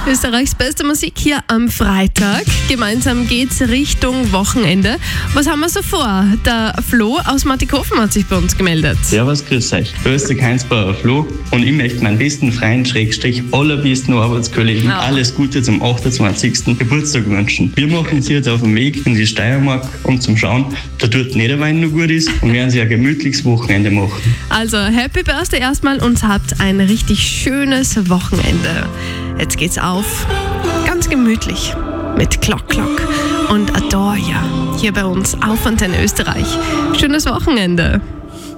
Österreichs beste Musik hier am Freitag. Gemeinsam geht's Richtung Wochenende. Was haben wir so vor? Der Flo aus Martikofen hat sich bei uns gemeldet. Servus, grüß euch. Grüß Heinzbauer Flo und ich möchte meinen besten Freund, allerbesten Arbeitskollegen alles Gute zum 28. Geburtstag wünschen. Wir machen uns jetzt auf den Weg in die Steiermark, um zu schauen, da dort Niederwein noch gut ist und werden sie ein gemütliches Wochenende machen. Also Happy Birthday erstmal und habt ein richtig schönes Wochenende. Jetzt geht's auf, ganz gemütlich mit Clock Clock und Adoria hier bei uns auf Antenne Österreich. Schönes Wochenende.